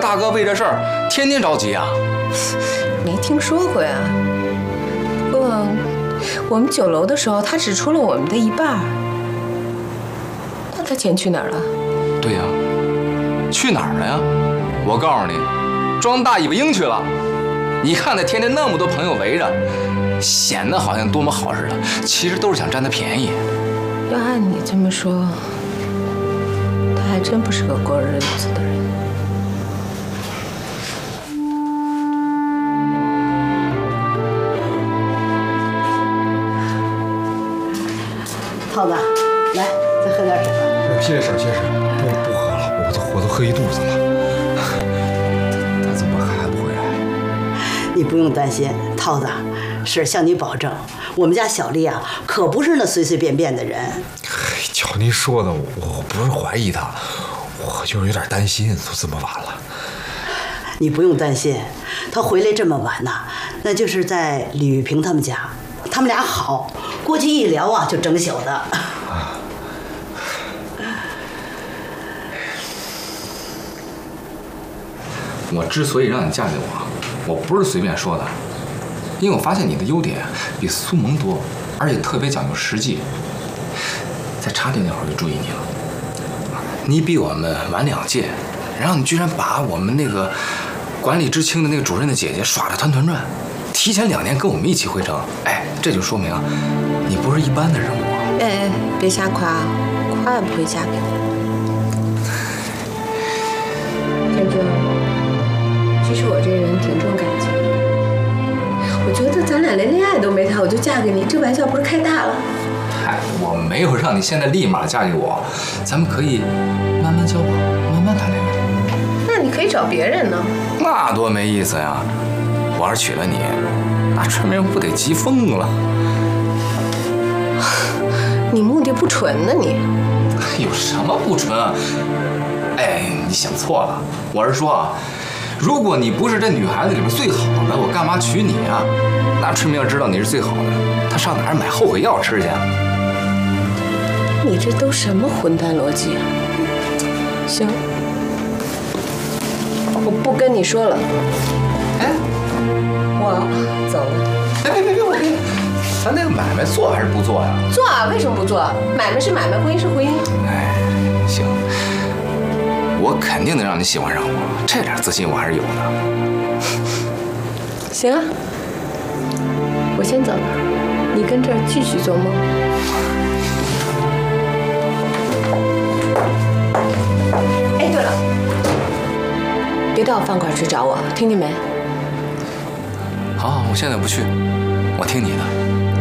大哥为这事儿天天着急啊。 没听说过呀。不过我们酒楼的时候，他只出了我们的一半。那他钱去哪儿了？ 对呀，去哪儿了呀？我告诉你，装大尾巴鹰去了。你看他天天那么多朋友围着，显得好像多么好似的，其实都是想占他便宜。 要按你这么说，他还真不是个过日子的人。 涛子，来，再喝点水吧。 谢谢婶，谢谢婶，不喝了，我都喝一肚子了。他怎么还不回来？ 你不用担心，涛子，婶向你保证，我们家小丽啊，可不是那随随便便的人。 瞧您说的，我不是怀疑他，我就是有点担心，都这么晚了。 你不用担心，他回来这么晚呐，那就是在李玉萍他们家，他们俩好，过去一聊啊，就整宿的。 我之所以让你嫁给我不是随便说的，因为我发现你的优点比苏萌多，而且特别讲究实际。在茶点那会儿就注意你了，你比我们晚2届，然后你居然把我们那个管理知青的那个主任的姐姐耍得团团转，提前2年跟我们一起回城。哎，这就说明你不是一般的人物。 哎，别瞎夸，夸也不会嫁给你。天真，其实我这人挺重感情的。我觉得咱俩连恋爱都没谈，我就嫁给你，这玩笑不是开大了？ 嗨，我没有让你现在立马嫁给我，咱们可以慢慢交往，慢慢谈恋爱。 那你可以找别人呢。 那多没意思呀！我要是娶了你，那春明不得急疯了？ 你目的不纯呢，你。 有什么不纯啊？哎，你想错了，我是说啊，如果你不是这女孩子里面最好的，我干嘛娶你啊？那春明要知道你是最好的，他上哪儿买后悔药吃去？ 你这都什么混蛋逻辑啊？行，我不跟你说了。哎，我走了。 别，我跟你，咱那个买卖做还是不做呀？ 做啊，为什么不做？买卖是买卖，婚姻是婚姻。 哎，行，我肯定能让你喜欢上我，这点自信我还是有的。 行啊，我先走了，你跟这儿继续做梦。哎，对了，别到饭馆去找我，听见没？ 好，我现在不去，我听你的。